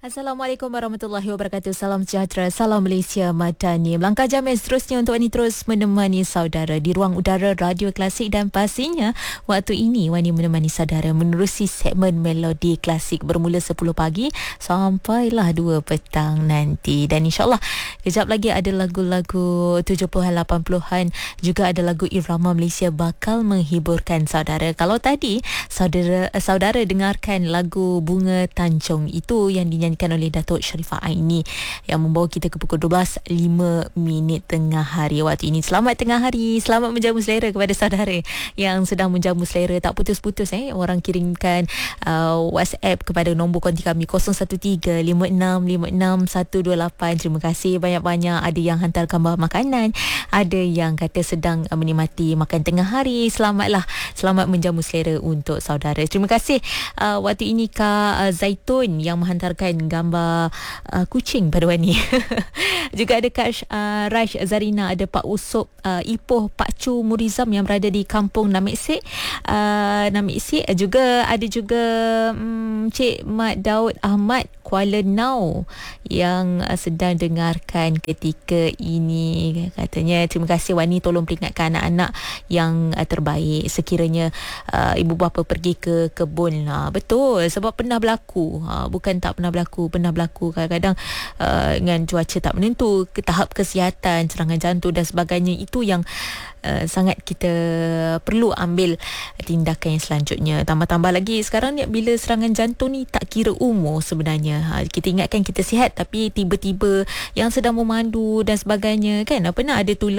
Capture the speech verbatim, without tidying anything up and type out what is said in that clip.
Assalamualaikum warahmatullahi wabarakatuh. Salam sejahtera, salam Malaysia Madani. Melangkah jam yang seterusnya untuk Wani terus menemani saudara di ruang udara Radio Klasik, dan pastinya waktu ini Wani menemani saudara menerusi segmen Melodi Klasik bermula sepuluh pagi sampailah dua petang nanti. Dan insyaAllah kejap lagi ada lagu-lagu tujuh puluhan, lapan puluhan, juga ada lagu irama Malaysia bakal menghiburkan saudara. Kalau tadi saudara saudara dengarkan lagu Bunga Tanjung, itu yang dinyanyikan oleh Datuk Sharifah Aini, yang membawa kita ke pukul dua belas lima minit tengah hari waktu ini. Selamat tengah hari, selamat menjamu selera kepada saudara yang sedang menjamu selera. Tak putus-putus eh orang kirimkan uh, WhatsApp kepada nombor konti kami kosong satu tiga lima enam lima enam satu dua lapan. Terima kasih banyak-banyak. Ada yang hantar gambar makanan, ada yang kata sedang uh, menikmati makan tengah hari. Selamatlah, selamat menjamu selera untuk saudara. Terima kasih uh, waktu ini Kak uh, Zaitun yang menghantarkan gambar uh, kucing pada Wani. Juga ada Kak uh, Raish Zarina, ada Pak Usop uh, Ipoh Pak Cu Murizam yang berada di kampung Namik Sik, uh, Namik Sik. Juga ada juga um, Cik Mat Daud Ahmad Kuala Nau yang uh, sedang dengarkan ketika ini. Katanya terima kasih Wani, tolong peringatkan anak-anak yang uh, terbaik sekiranya uh, ibu bapa pergi ke kebun. Uh, betul, sebab pernah berlaku, uh, bukan tak pernah berlaku, pernah berlaku kadang-kadang uh, dengan cuaca tak menentu, ke tahap kesihatan, serangan jantung dan sebagainya. Itu yang uh, sangat kita perlu ambil tindakan yang selanjutnya. Tambah-tambah lagi sekarang ni, bila serangan jantung ni tak kira umur sebenarnya. Ha, kita ingatkan kita sihat, tapi tiba-tiba yang sedang memandu dan sebagainya kan, pernah ada tulang